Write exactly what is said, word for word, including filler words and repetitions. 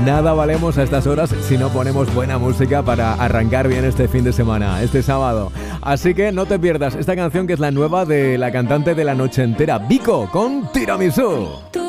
nada valemos a estas horas si no ponemos buena música para arrancar bien este fin de semana, este sábado. Así que no te pierdas esta canción, que es la nueva de la cantante de La Noche Entera, Vico, con Tiramisú.